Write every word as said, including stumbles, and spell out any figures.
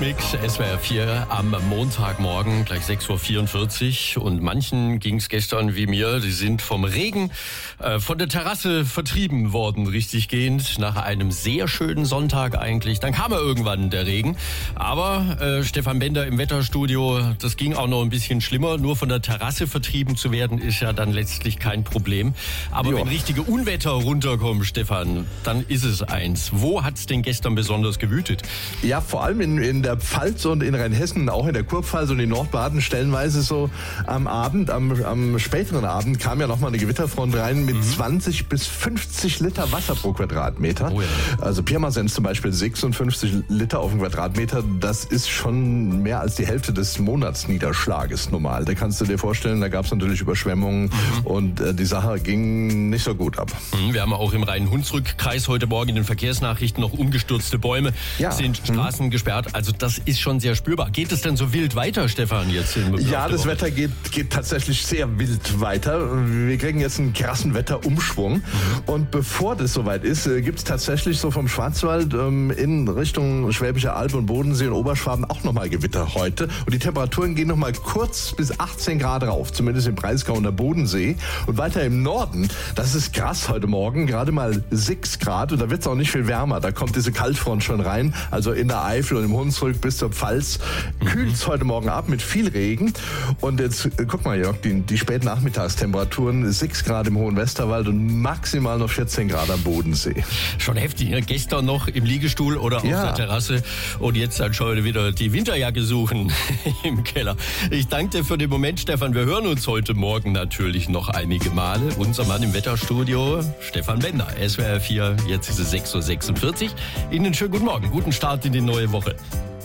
Mix, S W R vier am Montagmorgen, gleich sechs Uhr vierundvierzig. Und manchen ging es gestern wie mir, die sind vom Regen äh, von der Terrasse vertrieben worden, richtig gehend, nach einem sehr schönen Sonntag eigentlich. Dann kam er irgendwann, der Regen. Aber äh, Stefan Bender im Wetterstudio, das ging auch noch ein bisschen schlimmer. Nur von der Terrasse vertrieben zu werden, ist ja dann letztlich kein Problem. Aber jo. wenn richtige Unwetter runterkommen, Stefan, dann ist es eins. Wo hat's denn gestern besonders gewütet? Ja, vor allem in, in der Pfalz und in Rheinhessen, auch in der Kurpfalz und in Nordbaden stellenweise so am Abend, am, am späteren Abend kam ja nochmal eine Gewitterfront rein mit mhm. zwanzig bis fünfzig Liter Wasser pro Quadratmeter. Oh ja. Also Pirmasens zum Beispiel sechsundfünfzig Liter auf den Quadratmeter, das ist schon mehr als die Hälfte des Monatsniederschlages normal. Da kannst du dir vorstellen, da gab es natürlich Überschwemmungen mhm. und äh, die Sache ging nicht so gut ab. Mhm, wir haben auch im Rhein-Hunsrück-Kreis heute Morgen in den Verkehrsnachrichten noch umgestürzte Bäume, ja. sind Straßen mhm. gesperrt. Also das ist schon sehr spürbar. Geht es denn so wild weiter, Stefan, jetzt? In ja, das Woche? Wetter geht, geht tatsächlich sehr wild weiter. Wir kriegen jetzt einen krassen Wetterumschwung. Mhm. Und bevor das soweit ist, gibt es tatsächlich so vom Schwarzwald ähm, in Richtung Schwäbische Alb und Bodensee und Oberschwaben auch nochmal Gewitter heute. Und die Temperaturen gehen nochmal kurz bis achtzehn Grad rauf, zumindest im Breisgau und der Bodensee. Und weiter im Norden, das ist krass heute Morgen, gerade mal sechs Grad. Und da wird es auch nicht viel wärmer. Da kommt diese Kaltfront schon rein. Also in der Eifel und im Hunsrück bis zur Pfalz kühlt es heute Morgen ab mit viel Regen. Und jetzt, äh, guck mal, Jörg, die, die späten Nachmittagstemperaturen, sechs Grad im Hohen Westerwald und maximal noch vierzehn Grad am Bodensee. Schon heftig, ne? Gestern noch im Liegestuhl oder auf ja. der Terrasse und jetzt dann schon wieder die Winterjacke suchen im Keller. Ich danke dir für den Moment, Stefan. Wir hören uns heute Morgen natürlich noch einige Male. Unser Mann im Wetterstudio, Stefan Bender, S W R vier, jetzt ist es sechs Uhr sechsundvierzig. Ihnen einen schönen guten Morgen, guten Start in die neue Woche.